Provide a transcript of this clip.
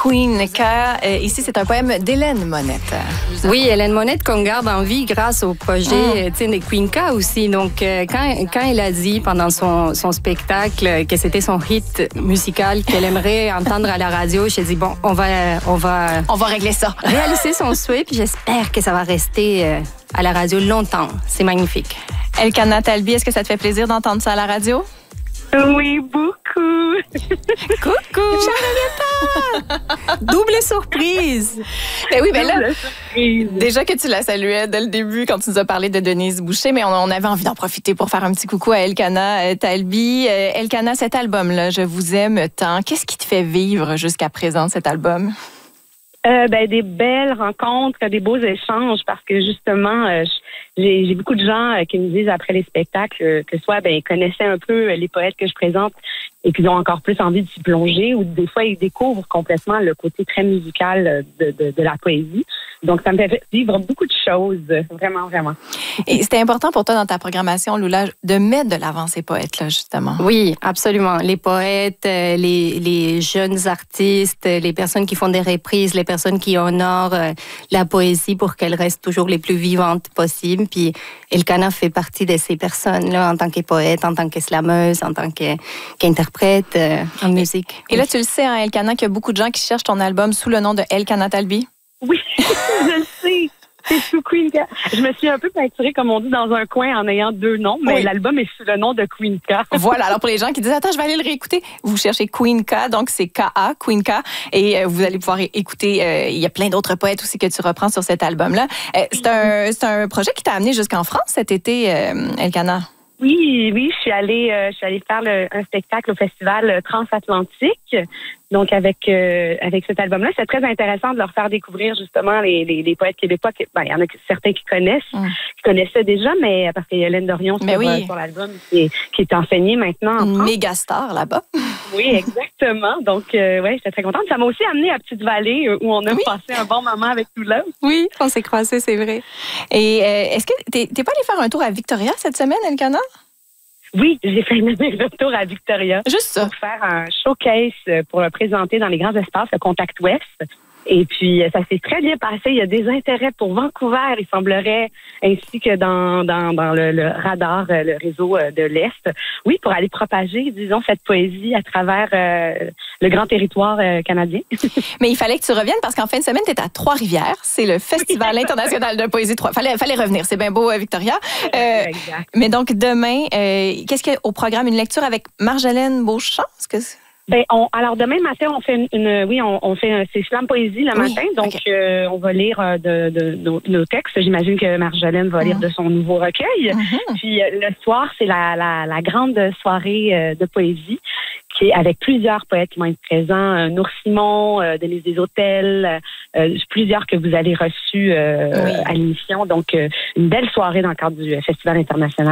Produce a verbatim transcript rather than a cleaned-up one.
Queen K. Euh, ici, c'est un poème d'Hélène Monette. Oui, Hélène Monette qu'on garde en vie grâce au projet mm. des Queen K aussi. Donc, euh, quand, quand elle a dit pendant son, son spectacle que c'était son hit musical qu'elle aimerait entendre à la radio, j'ai dit, bon, on va, on va... On va régler ça. Réaliser son souhait, puis j'espère que ça va rester euh, à la radio longtemps. C'est magnifique. Elkana Talbi, est-ce que ça te fait plaisir d'entendre ça à la radio? Oui, beaucoup. Coucou! Double surprise! Ben oui, ben là, déjà que tu la saluais dès le début quand tu nous as parlé de Denise Boucher, mais on, on avait envie d'en profiter pour faire un petit coucou à Elkana Talbi. Euh, Elkana, cet album-là, Je vous aime tant, qu'est-ce qui te fait vivre jusqu'à présent, cet album? Euh, ben, des belles rencontres, des beaux échanges, parce que justement, euh, j'ai, j'ai beaucoup de gens euh, qui me disent après les spectacles euh, que soit ben, ils connaissaient un peu les poètes que je présente et qu'ils ont encore plus envie de s'y plonger, ou des fois ils découvrent complètement le côté très musical de, de, de la poésie. Donc, ça me fait vivre beaucoup de choses, vraiment, vraiment. Et c'était important pour toi dans ta programmation, Lula, de mettre de l'avant ces poètes-là, justement. Oui, absolument. Les poètes, les, les jeunes artistes, les personnes qui font des reprises, les personnes qui honorent la poésie pour qu'elle reste toujours les plus vivantes possibles. Puis Elkana fait partie de ces personnes-là en tant que poète, en tant que slameuse, en tant que, qu'interprète euh, en musique. Et là, tu le sais, hein, Elkana, qu'il y a beaucoup de gens qui cherchent ton album sous le nom de Elkana Talbi. Oui, je le sais. C'est sous Queen K. Je me suis un peu peinturée, comme on dit, dans un coin en ayant deux noms, mais oui. L'album est sous le nom de Queen K. Voilà. Alors, pour les gens qui disent, attends, je vais aller le réécouter, vous cherchez Queen K, donc c'est K A, Queen K, et vous allez pouvoir écouter. Euh, il y a plein d'autres poètes aussi que tu reprends sur cet album-là. Euh, c'est, un, c'est un projet qui t'a amené jusqu'en France cet été, euh, Elkana. Oui, oui, je suis allée, euh, je suis allée faire le, un spectacle au festival Transatlantique. Donc, avec euh, avec cet album-là, c'est très intéressant de leur faire découvrir justement les, les, les poètes québécois. Ben, il y en a certains qui connaissent, mm. qui connaissaient déjà, mais parce qu'il y a Hélène Dorion sur, oui. euh, sur l'album qui est, qui est enseignée maintenant en Une France. méga star là-bas. Oui, exactement. Donc, euh, ouais, j'étais très contente. Ça m'a aussi amenée à Petite-Vallée où on a oui. passé un bon moment avec tout là. Oui, on s'est croisés, c'est vrai. Et euh, est-ce que t'es, t'es pas allée faire un tour à Victoria cette semaine, Elkana? Oui, j'ai fait un retour à Victoria. Juste ça. Pour faire un showcase pour le présenter dans les grands espaces, le Contact Ouest. Et puis, ça s'est très bien passé. Il y a des intérêts pour Vancouver, il semblerait, ainsi que dans, dans, dans le, le radar, le réseau de l'Est. Oui, pour aller propager, disons, cette poésie à travers euh, le grand territoire euh, canadien. Mais il fallait que tu reviennes parce qu'en fin de semaine, tu es à Trois-Rivières. C'est le Festival international de poésie. Il fallait, fallait revenir. C'est bien beau, Victoria. Euh, exact. Mais donc, demain, euh, qu'est-ce qu'il y a au programme? Une lecture avec Marjolaine Beauchamp? Est-ce que c'est... Ben, on, alors demain matin, on fait une, une oui, on, on fait un, c'est slam poésie le oui, matin, donc okay. euh, on va lire euh, de, de, de, de nos textes. J'imagine que Marjolaine va lire mm-hmm. de son nouveau recueil. Mm-hmm. Puis euh, le soir, c'est la, la, la grande soirée euh, de poésie qui est avec plusieurs poètes qui vont être présents. Euh, Nour Simon, euh, Denise Desautels, euh, plusieurs que vous avez reçus euh, oui. à l'émission. Donc, euh, une belle soirée dans le cadre du Festival international